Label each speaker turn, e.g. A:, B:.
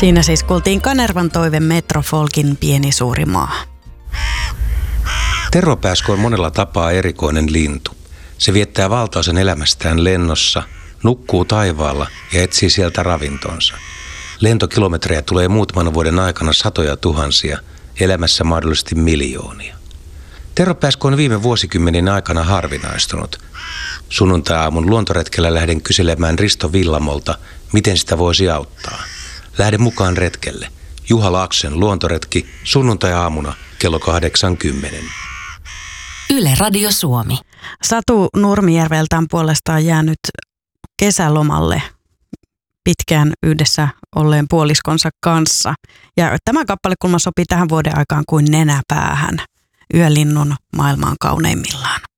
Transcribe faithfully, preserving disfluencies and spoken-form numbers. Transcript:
A: Siinä siis kuultiin Kanervan toive Metrofolkin Pieni suuri maa.
B: Tervapääsky on monella tapaa erikoinen lintu. Se viettää valtaosan elämästään lennossa, nukkuu taivaalla ja etsii sieltä ravintonsa. Lentokilometrejä tulee muutaman vuoden aikana satoja tuhansia, elämässä mahdollisesti miljoonia. Tervapääsky on viime vuosikymmenien aikana harvinaistunut. Sunnuntai-aamun luontoretkellä lähden kyselemään Risto Villamolta, miten sitä voisi auttaa. Lähde mukaan retkelle. Juha Laaksen luontoretki sunnuntai-aamuna kello kahdeksankymmentä.
C: Yle Radio Suomi.
A: Satu Nurmijärveltä on puolestaan jäänyt kesälomalle pitkään yhdessä olleen puoliskonsa kanssa. Ja tämä kappalekulma sopii tähän vuoden aikaan kuin nenäpäähän. Yölinnun maailmaan kauneimmillaan.